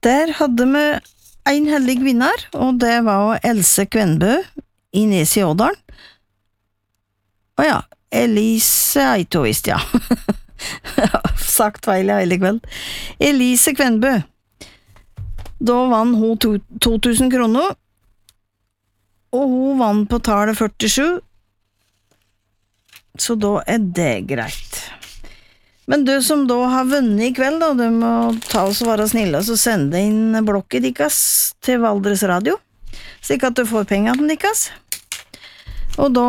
Der hadde vi en heldig vinner, og det var Else Kvenbø i Nes i Ådalen. Åja, Elise Eitovist, ja. Sagt feil i hele kveld. Elise Kvenbø. Da vann hun 2000 kroner, og hun vann på tallet 47, så da det greit. Men du som da har vunnet i kveld, da, du må ta oss og være snille, så sende inn blokket dikas til Valdres Radio, slik at du får pengene dikas. Og da,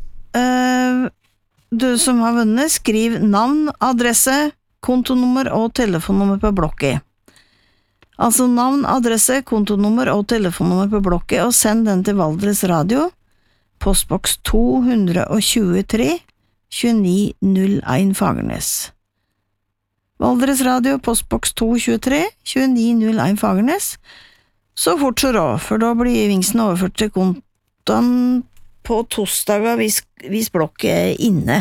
du som har vunnet, skriv navn, adresse, kontonummer og telefonnummer på blokket. Altså navn, adresse, kontonummer og telefonnummer på blokket, og send den til Valdres Radio, postboks 223 2901 Fagernes. Valdres Radio, postboks 223 2901 Fagernes. Så fort så da, for da blir gevinsten overført til kontoen på torsdager hvis blokket er inne.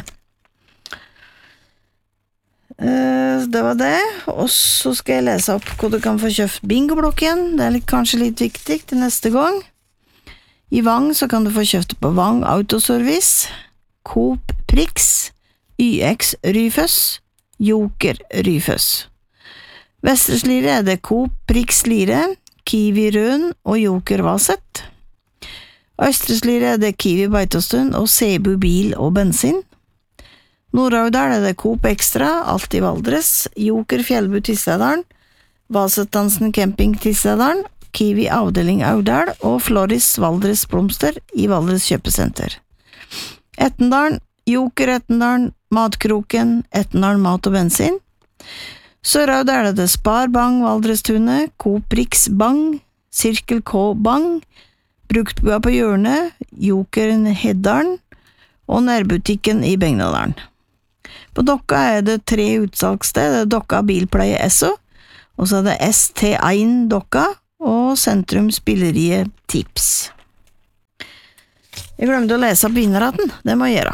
Det var det, og så skal jeg lese opp hvor du kan få kjøpt bingoblokk igjen. Det er kanskje litt viktig til neste gang. I Vang så kan du få kjøpt på Vang Autoservice, Coop Prix, YX Ryføs, Joker Ryføs. Vestre Slidre er det Coop Prix Slidre, Kiwi Røn og Joker Vaset. Østre Slidre er det Kiwi Beitostund og Sebu Bil og Bensin. Nord-Audal er det Coop Extra, Alt i Valdres, Joker Fjellbu Tisledalen, Vasetdansen Camping Tisledalen, Kiwi Avdeling Audal og Floris Valdres Blomster i Valdres Kjøpesenter. Ettendalen, Joker Ettendalen, Matkroken, Ettendalen Mat og Bensin. Sør-Audal er det Spar Bang Valdrestunet, Coop Rix Bang, Cirkel K Bang, Bruktbua på hjørnet, Jokeren Heddalen og nærbutikken i Begnadalen. På Dokka er det 3 utsalgssted, Dokka Bilpleie Esso, og så er det ST1 Dokka og Sentrum Spilleriet Tips. Jeg glemte å lese opp vinnerraten, det må jeg gjøre.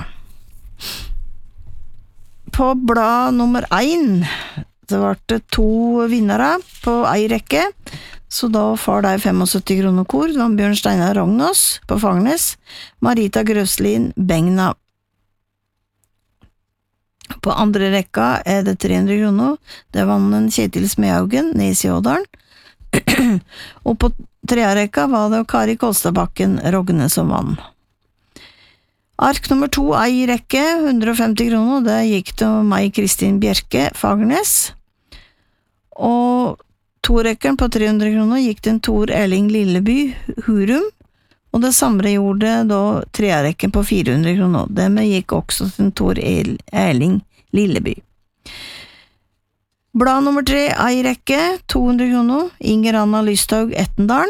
På blad nummer 1, det var det 2 vinnere på ei rekke, så da får de 75 kroner kor. Det var Bjørn Steinar Rognås på Fagernes, Marita Grøslin Begna. På andre rekka er det 300 kroner, det var en Kjetil Smedhaugen, Nes i Ådalen. Og på tredje rekka var det Kari Kolstadbakken Rogne som vann. Ark nummer 2, ei rekke, 150 kroner, det gikk til meg Kristin Bjerke, Fagernes. Og 2 rekken på 300 kroner gikk til en Tor Erling Lilleby, Hurum, og det samme gjorde da 3 rekken på 400 kroner. Det gikk også til en Tor Erling Lilleby. Blad nummer 3, ei rekke, 200 kroner, Inger Anna Lysthaug Ettendalen.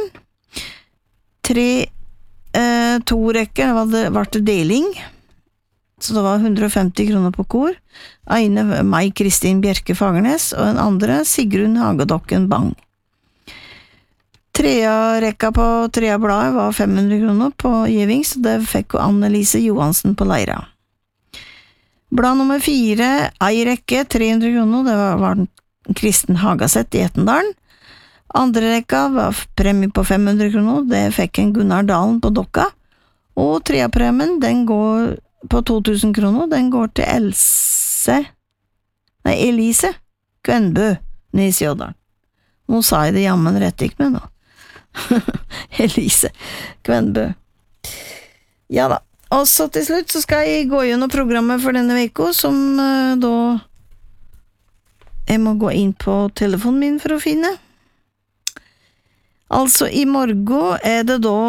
2 rekker var det deling, så det var 150 kroner på kor. Ene meg Kristin Bjerke Fagernes, og en andre Sigrun Hagedokken Bang. 3. rekka på 3. bladet var 500 kroner på giving, så det fikk Annelise Johansen på Leira. Blad nummer 4, ei rekke, 300 kroner, det var Kristen Hagaseth i Ettendalen. Andre rekka var premie på 500 kroner, det fikk en Gunnar Dalen på Dokka. Og 3. premien, den går på 2000 kroner, den går til Elise Kvenbø, Nes i Ådalen. Nå sa jeg det jammen rett ikke med nå. Elise Kvenbø. Ja da. Og så til slutt så skal jeg gå gjennom programmet for denne veka, som da jeg må gå inn på telefonen min for å finne. Altså i morgen er det da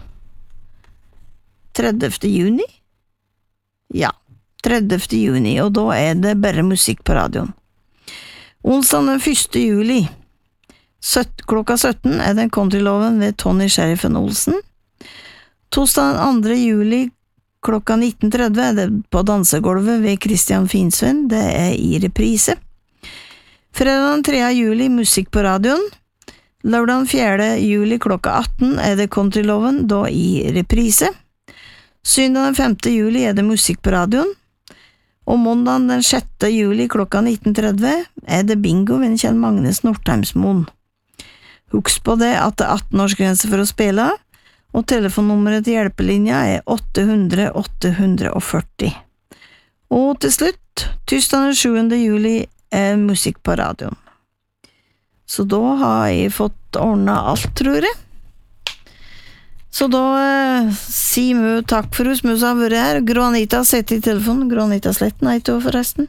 30. juni? Ja, 30. juni, og da er det bare musikk på radioen. Onsdag den 1. juli, klokka 17 er det Countryloven ved Tony Sheriffen Olsen. Torsdag den 2. juli, klokka 19.30 er det på dansegolvet ved Christian Finsven, det er i reprise. Fredag den 3. juli, musikk på radioen. Lørdag den 4. juli klokka 18 er det Countryloven, da i reprise. Søndag den 5. juli er det musikk på radioen. Og måndag den 6. juli klokka 19.30 er det bingo ved Kjell Magnes Nordheimsmoen. Husk på det at det 18-årsgrense for å spille, og telefonnummeret til hjelpelinja 800 840. Og til slutt, tirsdag den 7. juli musikk på radioen. Så da har jeg fått ordnet alt, tror jeg. Så da sier vi takk for oss, vi har vært her. Gro Anita sitter i telefonen, Gro Anita Sletten er ikke forresten.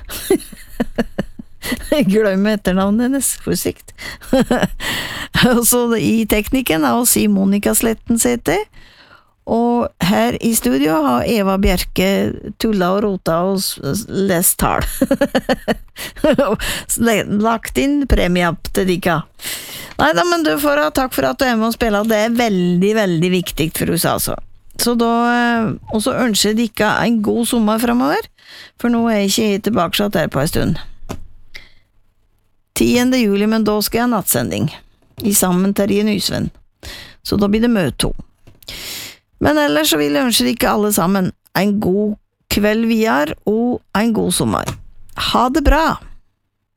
Jeg glemmer etternavnet hennes, for sikt. Og så i teknikken har også Monika Sletten sitter. Og her i studio har Eva Bjerke tulla og rota og lest tall. Lagt inn premie til dika. Neida, men du får ha takk for at du er med og spiller. Det er veldig, veldig viktig for oss altså. Så da, og så ønsker jeg dika en god sommer fremover, for nå er jeg ikke tilbake her på en stund. 10. juli, men da skal jeg ha nattsending i sammen Terje Nysven. Så da blir det møte 2. Men ellers så vil jeg ønske dere alle sammen en god kveld videre og en god sommer. Ha det bra!